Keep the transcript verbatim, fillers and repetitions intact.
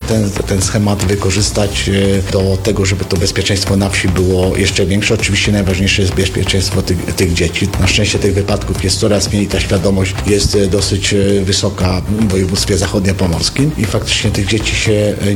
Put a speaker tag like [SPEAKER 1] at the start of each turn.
[SPEAKER 1] ten, ten schemat wykorzystać do tego, żeby to bezpieczeństwo na wsi było jeszcze większe. Oczywiście najważniejsze jest bezpieczeństwo tych, tych dzieci. Na szczęście tych wypadków jest coraz mniej, ta świadomość jest dosyć wysoka w województwie zachodniopomorskim i faktycznie tych dzieci się